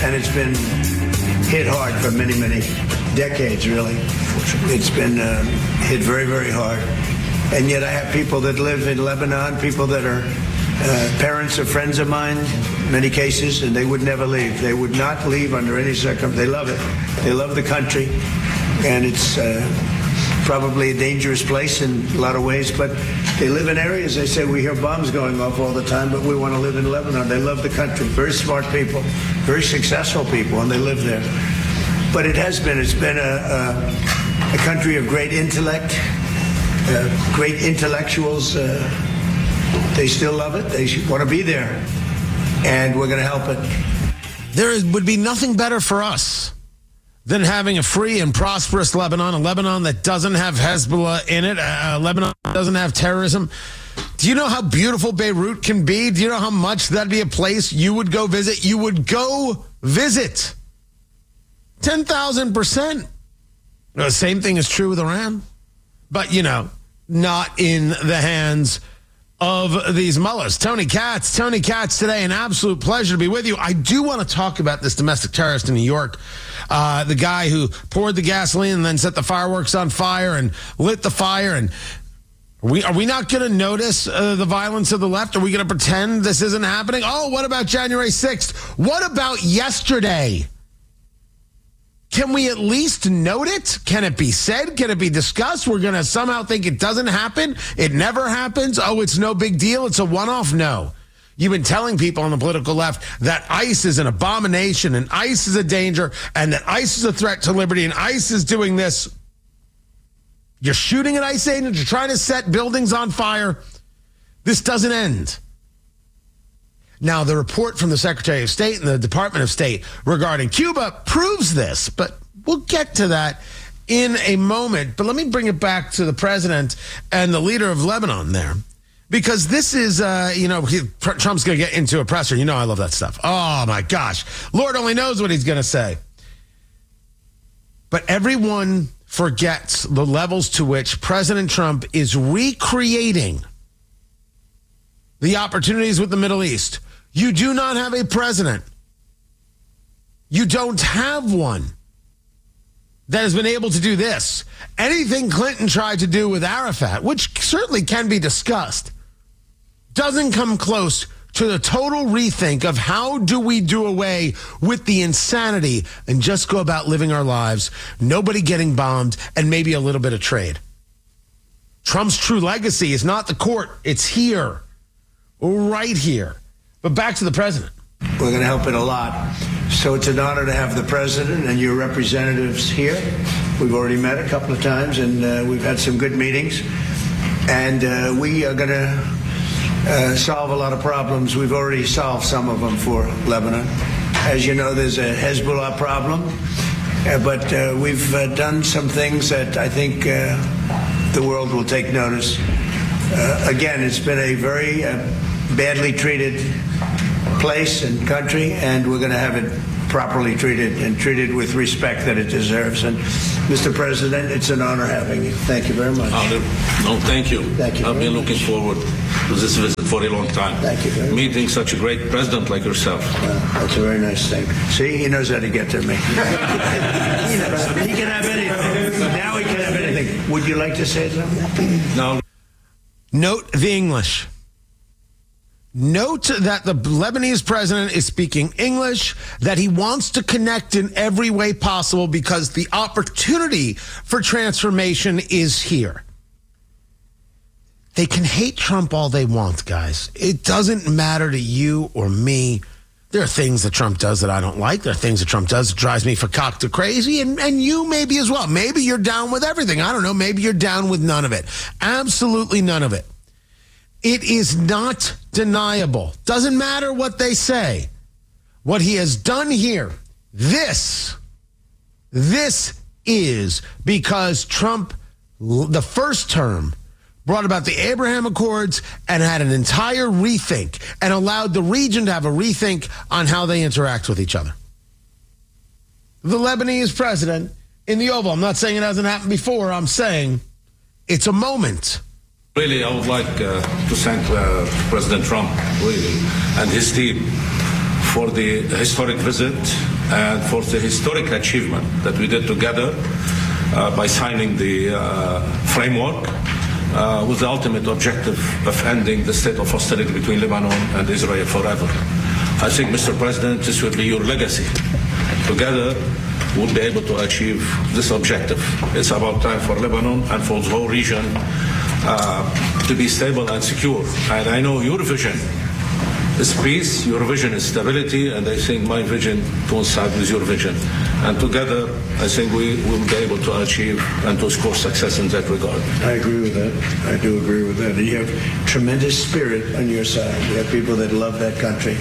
and it's been hit hard for many, many decades, really. It's been hit very, very hard. And yet I have people that live in Lebanon, people that are parents or friends of mine, in many cases, and they would never leave. They would not leave under any circumstance. They love it. They love the country, and it's probably a dangerous place in a lot of ways, but they live in areas, they say, we hear bombs going off all the time, but we want to live in Lebanon. They love the country. Very smart people, very successful people, and they live there. But it's been a country of great intellect, great intellectuals. They still love it. They want to be there, and we're going to help it. There would be nothing better for us than having a free and prosperous Lebanon, a Lebanon that doesn't have Hezbollah in it, a Lebanon that doesn't have terrorism. Do you know how beautiful Beirut can be? Do you know how much that'd be a place you would go visit? You would go visit. 10,000%. The same thing is true with Iran. But, not in the hands of these mullahs. Tony Katz today, an absolute pleasure to be with you. I do want to talk about this domestic terrorist in New York, the guy who poured the gasoline and then set the fireworks on fire and lit the fire. And are we not going to notice the violence of the left? Are we going to pretend this isn't happening? Oh, what about January 6th? What about yesterday? Can we at least note it? Can it be said? Can it be discussed? We're going to somehow think it doesn't happen. It never happens. Oh, it's no big deal. It's a one-off. No. You've been telling people on the political left that ICE is an abomination and ICE is a danger and that ICE is a threat to liberty and ICE is doing this. You're shooting at ICE agents. You're trying to set buildings on fire. This doesn't end. Now, the report from the Secretary of State and the Department of State regarding Cuba proves this, but we'll get to that in a moment. But let me bring it back to the president and the leader of Lebanon there, because this is, Trump's going to get into a presser. You know I love that stuff. Oh, my gosh. Lord only knows what he's going to say. But everyone forgets the levels to which President Trump is recreating the opportunities with the Middle East. You do not have a president. You don't have one that has been able to do this. Anything Clinton tried to do with Arafat, which certainly can be discussed, doesn't come close to the total rethink of how do we do away with the insanity and just go about living our lives, nobody getting bombed, and maybe a little bit of trade. Trump's true legacy is not the court. It's here. Right here. But back to the president. We're going to help it a lot. So it's an honor to have the president and your representatives here. We've already met a couple of times, and we've had some good meetings. And we are going to solve a lot of problems. We've already solved some of them for Lebanon. As you know, there's a Hezbollah problem. But we've done some things that I think the world will take notice. Again, it's been a very badly treated place and country, and we're going to have it properly treated and treated with respect that it deserves. And Mr. President, it's an honor having you. Thank you very much. No, thank you. Thank you. I've been looking forward to this visit for a long time. Thank you very much. Meeting such a great president like yourself. That's a very nice thing. See, he knows how to get to me. He can have anything. Now he can have anything. Would you like to say something? No. Note the English. Note that the Lebanese president is speaking English, that he wants to connect in every way possible because the opportunity for transformation is here. They can hate Trump all they want, guys. It doesn't matter to you or me. There are things that Trump does that I don't like. There are things that Trump does that drives me fakakta crazy, and you maybe as well. Maybe you're down with everything. I don't know. Maybe you're down with none of it. Absolutely none of it. It is not deniable. Doesn't matter what they say. What he has done here, this is because Trump, the first term, brought about the Abraham Accords and had an entire rethink and allowed the region to have a rethink on how they interact with each other. The Lebanese president in the Oval, I'm not saying it hasn't happened before, I'm saying it's a moment. Really, I would like to thank President Trump, really, and his team for the historic visit and for the historic achievement that we did together by signing the framework with the ultimate objective of ending the state of hostility between Lebanon and Israel forever. I think, Mr. President, this will be your legacy. Together, we'll be able to achieve this objective. It's about time for Lebanon and for the whole region to be stable and secure. And I know your vision is peace, your vision is stability, and I think my vision coincides with your vision. And together, I think we will be able to achieve and to score success in that regard. I agree with that. I do agree with that. You have tremendous spirit on your side. You have people that love that country.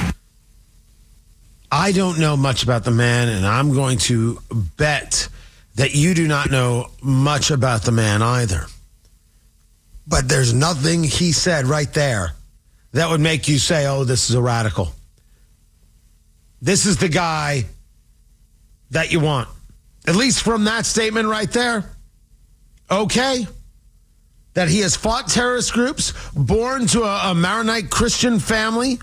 I don't know much about the man, and I'm going to bet that you do not know much about the man either. But there's nothing he said right there that would make you say, oh, this is a radical. This is the guy that you want. At least from that statement right there. Okay. That he has fought terrorist groups, born to a Maronite Christian family.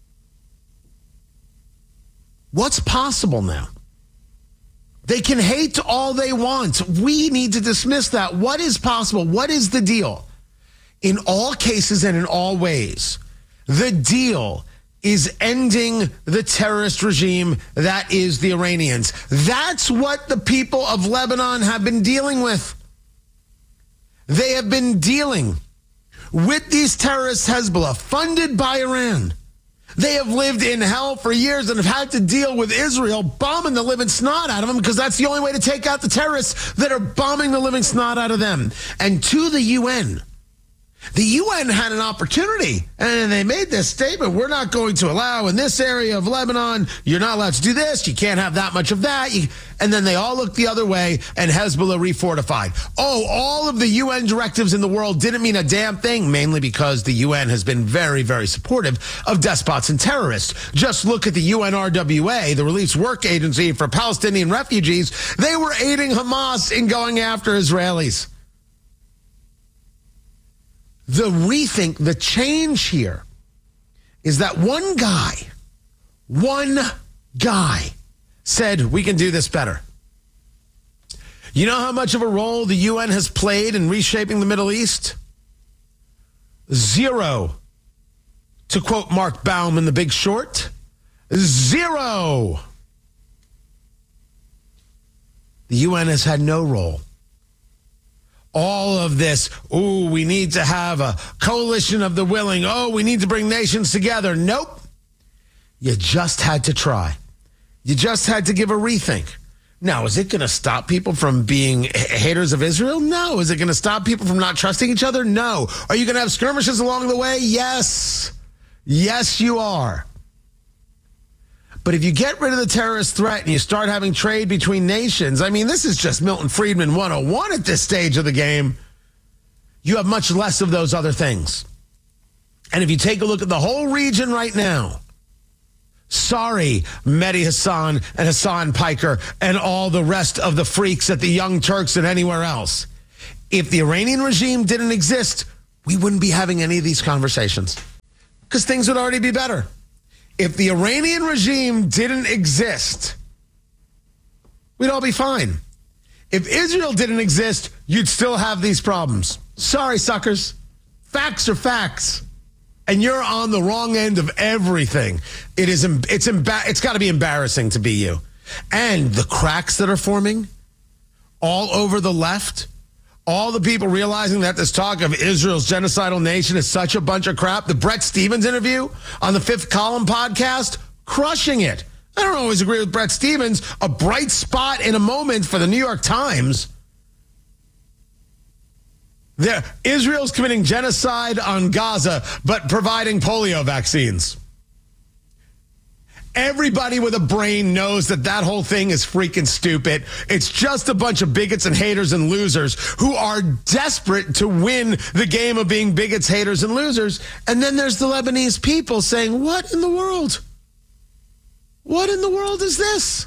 What's possible now? They can hate all they want. We need to dismiss that. What is possible? What is the deal? In all cases and in all ways, the deal is ending the terrorist regime that is the Iranians. That's what the people of Lebanon have been dealing with. They have been dealing with these terrorists, Hezbollah, funded by Iran. They have lived in hell for years and have had to deal with Israel bombing the living snot out of them because that's the only way to take out the terrorists that are bombing the living snot out of them. And to the UN had an opportunity, and they made this statement: we're not going to allow in this area of Lebanon, you're not allowed to do this, you can't have that much of that. And then they all looked the other way, and Hezbollah refortified. Oh, all of the UN directives in the world didn't mean a damn thing, mainly because the UN has been very, very supportive of despots and terrorists. Just look at the UNRWA, the Relief Work Agency for Palestinian Refugees. They were aiding Hamas in going after Israelis. The rethink, the change here is that one guy said, we can do this better. You know how much of a role the UN has played in reshaping the Middle East? 0. To quote Mark Baum in The Big Short, 0. The UN has had no role. All of this, we need to have a coalition of the willing. We need to bring nations together. Nope. You just had to try. You just had to give a rethink. Now, is it going to stop people from being haters of Israel? No. Is it going to stop people from not trusting each other? No. Are you going to have skirmishes along the way? Yes. Yes, you are. But if you get rid of the terrorist threat and you start having trade between nations, I mean, this is just Milton Friedman 101 at this stage of the game. You have much less of those other things. And if you take a look at the whole region right now, sorry, Mehdi Hassan and Hassan Piker and all the rest of the freaks at the Young Turks and anywhere else. If the Iranian regime didn't exist, we wouldn't be having any of these conversations because things would already be better. If the Iranian regime didn't exist, we'd all be fine. If Israel didn't exist, you'd still have these problems. Sorry, suckers. Facts are facts. And you're on the wrong end of everything. It's got to be embarrassing to be you. And the cracks that are forming all over the left, all the people realizing that this talk of Israel's genocidal nation is such a bunch of crap. The Brett Stevens interview on the Fifth Column podcast, crushing it. I don't always agree with Brett Stevens. A bright spot in a moment for the New York Times. Israel's committing genocide on Gaza, but providing polio vaccines. Everybody with a brain knows that whole thing is freaking stupid. It's just a bunch of bigots and haters and losers who are desperate to win the game of being bigots, haters, and losers. And then there's the Lebanese people saying, what in the world? What in the world is this?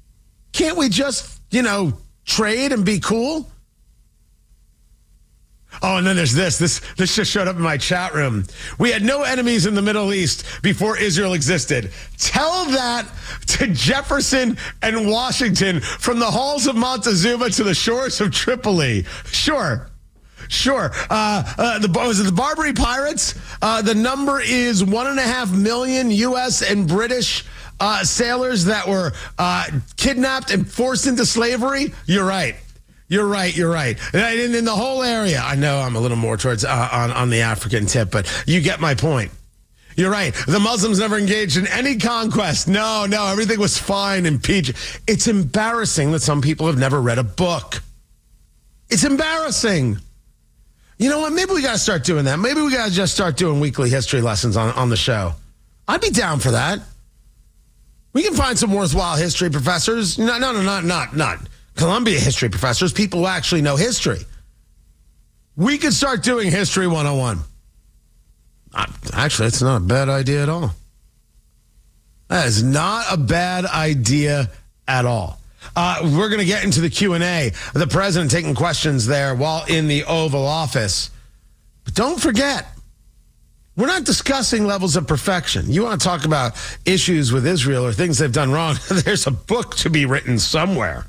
Can't we just, trade and be cool? Oh, and then there's this. This just showed up in my chat room. We had no enemies in the Middle East before Israel existed. Tell that to Jefferson and Washington, from the halls of Montezuma to the shores of Tripoli. Sure. Was it the Barbary Pirates? The number is 1.5 million U.S. and British sailors that were kidnapped and forced into slavery. You're right. And in the whole area, I know I'm a little more towards on the African tip, but you get my point. You're right. The Muslims never engaged in any conquest. No, everything was fine and peachy. It's embarrassing that some people have never read a book. It's embarrassing. You know what? Maybe we got to start doing that. Maybe we got to just start doing weekly history lessons on the show. I'd be down for that. We can find some worthwhile history professors. Not Columbia history professors, people who actually know history. We could start doing History 101. Actually, it's not a bad idea at all. That is not a bad idea at all. We're going to get into the Q&A. The president taking questions there while in the Oval Office. But don't forget, we're not discussing levels of perfection. You want to talk about issues with Israel or things they've done wrong, there's a book to be written somewhere.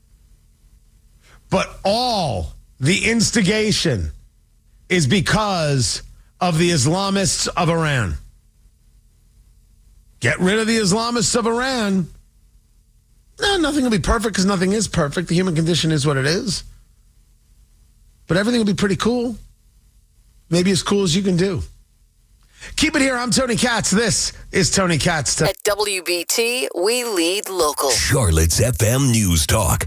But all the instigation is because of the Islamists of Iran. Get rid of the Islamists of Iran. No, nothing will be perfect because nothing is perfect. The human condition is what it is. But everything will be pretty cool. Maybe as cool as you can do. Keep it here. I'm Tony Katz. This is Tony Katz. At WBT, we lead local. Charlotte's FM News Talk,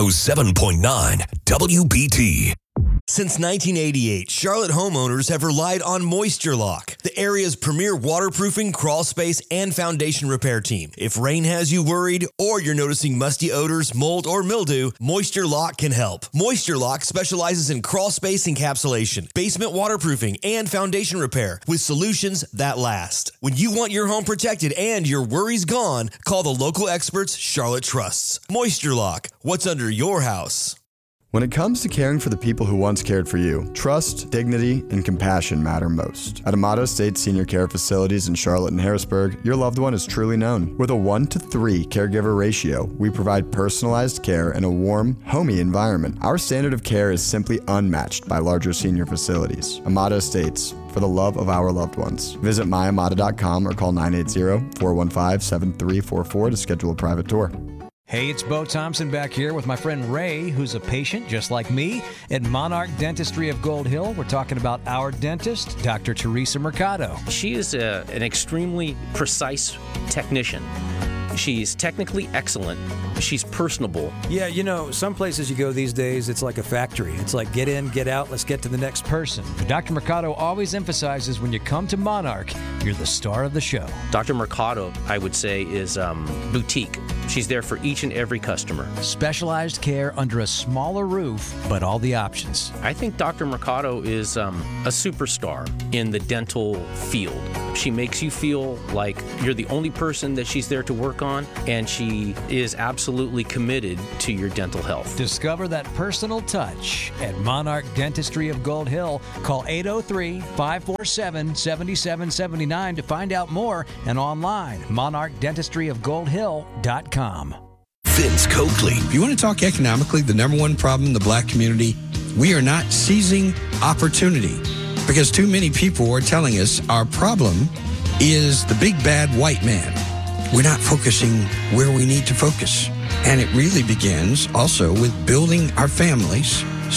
107.9 WBT. Since 1988, Charlotte homeowners have relied on Moisture Lock, the area's premier waterproofing, crawl space, and foundation repair team. If rain has you worried or you're noticing musty odors, mold, or mildew, Moisture Lock can help. Moisture Lock specializes in crawl space encapsulation, basement waterproofing, and foundation repair with solutions that last. When you want your home protected and your worries gone, call the local experts Charlotte trusts. Moisture Lock, what's under your house? When it comes to caring for the people who once cared for you, trust, dignity, and compassion matter most. At Amato State Senior Care Facilities in Charlotte and Harrisburg, your loved one is truly known. With a 1-to-3 caregiver ratio, we provide personalized care in a warm, homey environment. Our standard of care is simply unmatched by larger senior facilities. Amato Estates, for the love of our loved ones. Visit myamata.com or call 980-415-7344 to schedule a private tour. Hey, it's Bo Thompson back here with my friend Ray, who's a patient just like me at Monarch Dentistry of Gold Hill. We're talking about our dentist, Dr. Teresa Mercado. She is an extremely precise technician. She's technically excellent. She's personable. Yeah, you know, some places you go these days, it's like a factory. It's like get in, get out, let's get to the next person. But Dr. Mercado always emphasizes when you come to Monarch, you're the star of the show. Dr. Mercado, I would say, is boutique. She's there for each and every customer. Specialized care under a smaller roof, but all the options. I think Dr. Mercado is a superstar in the dental field. She makes you feel like you're the only person that she's there to work on, and she is absolutely committed to your dental health. Discover that personal touch at Monarch Dentistry of Gold Hill. Call 803-547-7779 to find out more, and online, monarchdentistryofgoldhill.com. Vince Coakley. If you want to talk economically, the number one problem in the black community, we are not seizing opportunity because too many people are telling us our problem is the big bad white man. We're not focusing where we need to focus. And it really begins also with building our families